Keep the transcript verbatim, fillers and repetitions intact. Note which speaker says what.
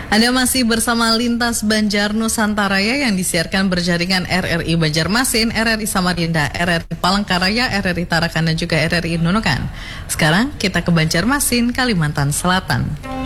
Speaker 1: Anda masih bersama Lintas Banjar Nusantara yang disiarkan berjaringan R R I Banjarmasin, R R I Samarinda, R R I Palangkaraya, R R I Tarakan, dan juga R R I Nunukan. Sekarang kita ke Banjarmasin, Kalimantan Selatan.